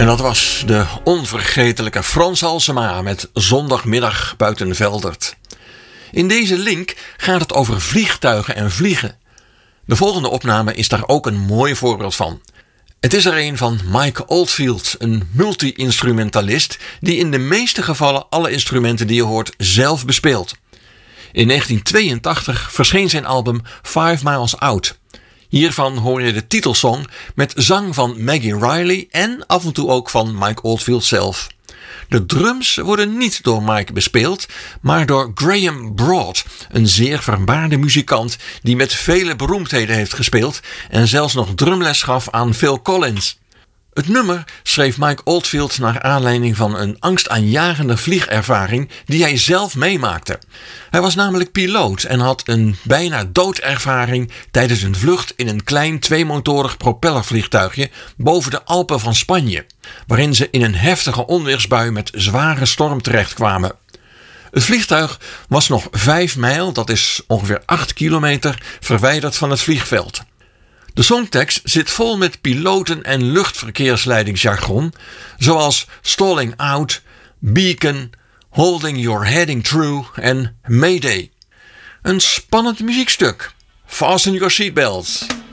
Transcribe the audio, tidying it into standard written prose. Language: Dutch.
En dat was de onvergetelijke Frans Halsema met Zondagmiddag buiten Veldert. In deze link gaat het over vliegtuigen en vliegen. De volgende opname is daar ook een mooi voorbeeld van. Het is er een van Mike Oldfield, een multi-instrumentalist die in de meeste gevallen alle instrumenten die je hoort zelf bespeelt. In 1982 verscheen zijn album 5 Miles Out. Hiervan hoor je de titelsong met zang van Maggie Riley en af en toe ook van Mike Oldfield zelf. De drums worden niet door Mike bespeeld, maar door Graham Broad, een zeer vermaarde muzikant die met vele beroemdheden heeft gespeeld en zelfs nog drumles gaf aan Phil Collins. Het nummer schreef Mike Oldfield naar aanleiding van een angstaanjagende vliegervaring die hij zelf meemaakte. Hij was namelijk piloot en had een bijna doodervaring tijdens een vlucht in een klein tweemotorig propellervliegtuigje boven de Alpen van Spanje, waarin ze in een heftige onweersbui met zware storm terechtkwamen. Het vliegtuig was nog 5 mijl, dat is ongeveer 8 kilometer, verwijderd van het vliegveld. De songtekst zit vol met piloten- en luchtverkeersleidingsjargon, zoals stalling out, beacon, holding your heading true en mayday. Een spannend muziekstuk. Fasten your seatbelts.